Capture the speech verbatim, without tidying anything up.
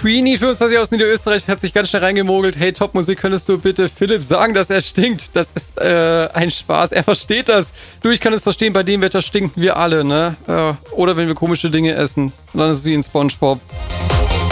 Queenie fünfundzwanzig aus Niederösterreich hat sich ganz schnell reingemogelt. Hey, Top-Musik, könntest du bitte Philipp sagen, dass er stinkt? Das ist äh, ein Spaß. Er versteht das. Du, ich kann es verstehen, bei dem Wetter stinken wir alle, ne? Äh, oder wenn wir komische Dinge essen. Und dann ist es wie in SpongeBob.